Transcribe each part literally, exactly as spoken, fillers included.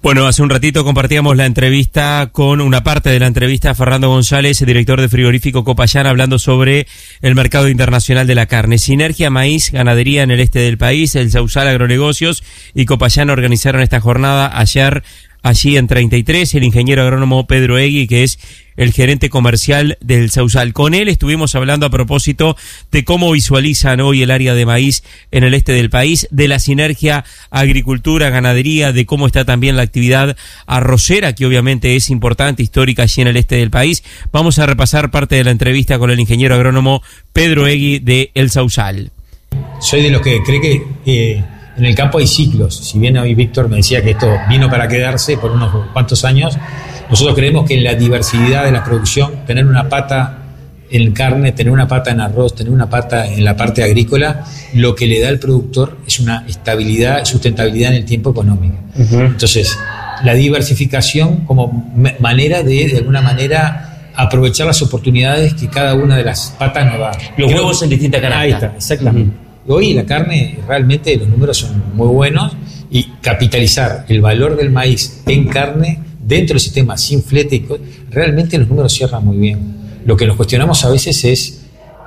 Bueno, hace un ratito compartíamos la entrevista con una parte de la entrevista a Fernando González, el director de Frigorífico Copayán, hablando sobre el mercado internacional de la carne. Sinergia Maíz, ganadería en el este del país, el Sausal Agronegocios y Copayán organizaron esta jornada ayer allí en treinta y tres, el ingeniero agrónomo Pedro Egui, que es el gerente comercial del Sausal. Con él estuvimos hablando a propósito de cómo visualizan hoy el área de maíz en el este del país, de la sinergia agricultura, ganadería, de cómo está también la actividad arrocera, que obviamente es importante, histórica allí en el este del país. Vamos a repasar parte de la entrevista con el ingeniero agrónomo Pedro Egui de El Sausal. Soy de los que cree que eh, en el campo hay ciclos. Si bien hoy Víctor me decía que esto vino para quedarse por unos cuantos años, nosotros creemos que en la diversidad de la producción, tener una pata en carne, tener una pata en arroz, tener una pata en la parte agrícola, lo que le da al productor es una estabilidad, sustentabilidad en el tiempo económico. Uh-huh. Entonces, la diversificación como manera de, de alguna manera, aprovechar las oportunidades que cada una de las patas nos da. Los Creo, huevos en distinta canasta. Ahí está, exactamente. Uh-huh. Hoy la carne, realmente los números son muy buenos, y capitalizar el valor del maíz en carne dentro del sistema sin flete, realmente los números cierran muy bien. Lo que nos cuestionamos a veces es,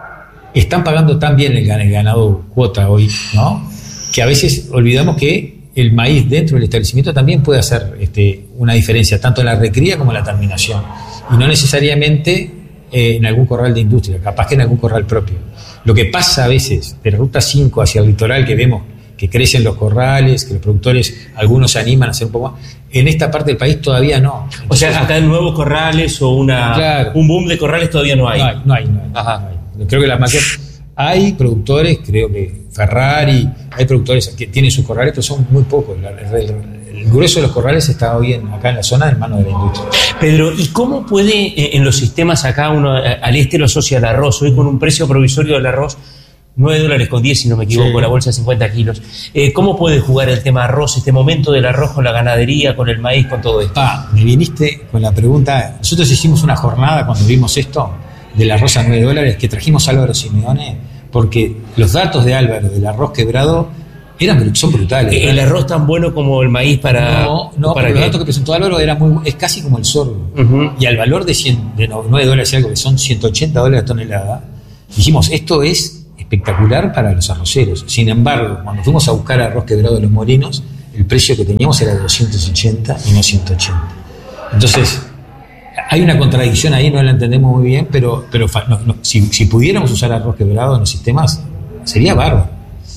están pagando tan bien el ganado cuota hoy, ¿no?, que a veces olvidamos que el maíz dentro del establecimiento también puede hacer este, una diferencia, tanto en la recría como en la terminación, y no necesariamente eh, en algún corral de industria, capaz que en algún corral propio. Lo que pasa a veces de la ruta cinco hacia el litoral, que vemos que crecen los corrales, que los productores, algunos se animan a hacer un poco más, en esta parte del país todavía no. Entonces, o sea, acá en nuevos corrales o una claro, un boom de corrales todavía no hay. No hay, no hay. No hay, Ajá. No hay. Creo que la mayor... Hay productores, creo que Ferrari, hay productores que tienen sus corrales, pero son muy pocos. El, el, el grueso de los corrales está hoy en, acá en la zona en manos de la industria. Pedro, ¿y cómo puede en los sistemas acá uno al este lo asocia al arroz? Hoy con un precio provisorio del arroz nueve dólares con diez, si no me equivoco, sí, la bolsa de cincuenta kilos. Eh, ¿Cómo puede jugar el tema arroz, este momento del arroz con la ganadería, con el maíz, con todo esto? Ah, me viniste con la pregunta. Nosotros hicimos una jornada cuando vimos esto del arroz a nueve dólares, que trajimos a Álvaro Simeone, porque los datos de Álvaro del arroz quebrado eran, son brutales. ¿El ¿verdad? Arroz tan bueno como el maíz para...? No, no, para los datos que presentó Álvaro era muy, es casi como el sorgo. Uh-huh. Y al valor de, cien, de nueve dólares y algo, que son ciento ochenta dólares la tonelada, dijimos, esto es espectacular para los arroceros. Sin embargo, cuando fuimos a buscar arroz quebrado de los Molinos, el precio que teníamos era de doscientos ochenta y no ciento ochenta. Entonces, hay una contradicción ahí, no la entendemos muy bien, pero, pero no, no, si, si pudiéramos usar arroz quebrado en los sistemas, sería bárbaro.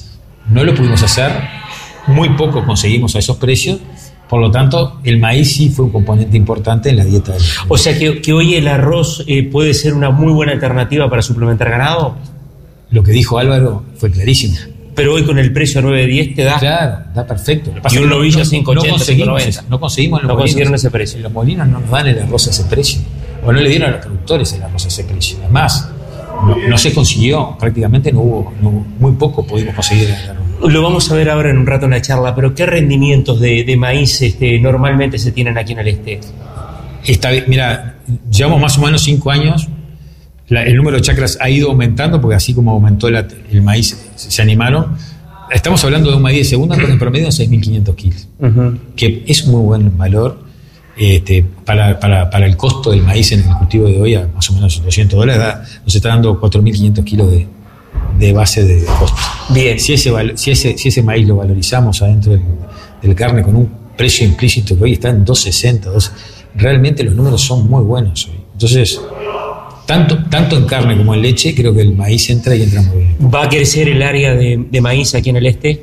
No lo pudimos hacer, muy poco conseguimos a esos precios, por lo tanto, el maíz sí fue un componente importante en la dieta del... O sea, que, que hoy el arroz eh, puede ser una muy buena alternativa para suplementar ganado. Lo que dijo Álvaro fue clarísimo. Pero hoy con el precio a nueve diez te da... Claro, da perfecto. Y un novillo a cinco ochenta, no cinco noventa. No conseguimos no consiguieron ese precio. Los molinos no nos dan el arroz a ese precio. O no le dieron a los productores el arroz a ese precio. Además, no, no se consiguió, prácticamente no hubo, no, muy poco pudimos conseguir el arroz. Lo vamos a ver ahora en un rato en la charla, pero ¿qué rendimientos de, de maíz este, normalmente se tienen aquí en el este? Esta, mira, llevamos más o menos cinco años. La, el número de chacras ha ido aumentando, porque así como aumentó la, el maíz, se, se animaron. Estamos hablando de un maíz de segunda con en promedio de seis mil quinientos kilos, uh-huh, que es un muy buen valor este, para, para, para el costo del maíz en el cultivo de hoy, a más o menos doscientos dólares, da, nos está dando cuatro mil quinientos kilos de, de base de costo. Bien. Si ese, si, ese, si ese maíz lo valorizamos adentro del, del carne con un precio implícito que hoy está en dos sesenta, dos, realmente los números son muy buenos hoy. Entonces... Tanto, tanto en carne como en leche, creo que el maíz entra y entra muy bien. ¿Va a crecer el área de, de maíz aquí en el este?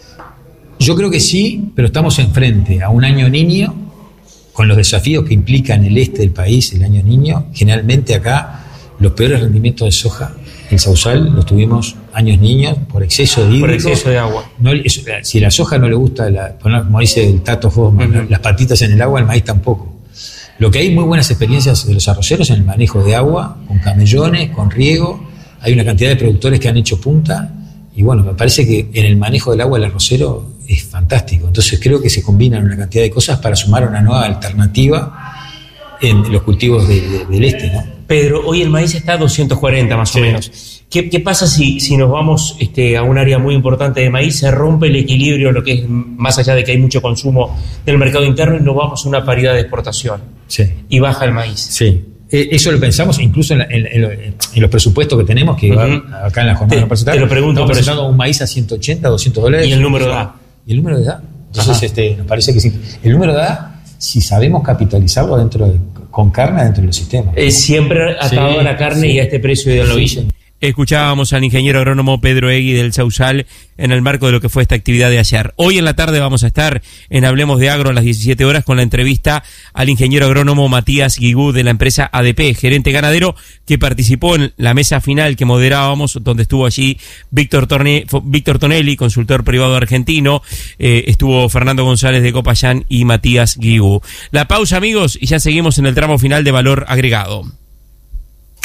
Yo creo que sí, pero estamos enfrente a un año niño, con los desafíos que implica en el este del país el año niño. Generalmente acá los peores rendimientos de soja, el Sausal, los tuvimos años niños por exceso de hídrico. Por exceso de agua. No, si la soja no le gusta la, poner, como dice el Tato Hoffman, uh-huh, las patitas en el agua, el maíz tampoco. Lo que hay muy buenas experiencias de los arroceros en el manejo de agua, con camellones, con riego. Hay una cantidad de productores que han hecho punta. Y bueno, me parece que en el manejo del agua el arrocero es fantástico. Entonces creo que se combinan una cantidad de cosas para sumar una nueva alternativa en los cultivos de, de, del este, ¿no? Pedro, hoy el maíz está a doscientos cuarenta más sí. o menos. ¿Qué, qué pasa si, si nos vamos este, a un área muy importante de maíz, se rompe el equilibrio, lo que es más allá de que hay mucho consumo del mercado interno, y nos vamos a una paridad de exportación sí. y baja el maíz? Sí. Eso lo pensamos incluso en, la, en, en, en los presupuestos que tenemos, que uh-huh. va acá en la jornada te, presentación. Te lo pregunto. Estamos presentando un maíz a ciento ochenta, doscientos dólares. ¿Y el número de edad? ¿Y el número de edad? Entonces, este, nos parece que sí. El número de edad, si sabemos capitalizarlo dentro de, con carne dentro de los sistemas. Es siempre atado sí, a la carne sí. y a este precio de lo sí. Escuchábamos al ingeniero agrónomo Pedro Egui del Sausal en el marco de lo que fue esta actividad de ayer. Hoy en la tarde vamos a estar en Hablemos de Agro a las diecisiete horas con la entrevista al ingeniero agrónomo Matías Guigú de la empresa A D P, gerente ganadero, que participó en la mesa final que moderábamos, donde estuvo allí Víctor, Torne, Víctor Tonelli, consultor privado argentino, eh, estuvo Fernando González de Copayán y Matías Guigú. La pausa, amigos, y ya seguimos en el tramo final de Valor Agregado.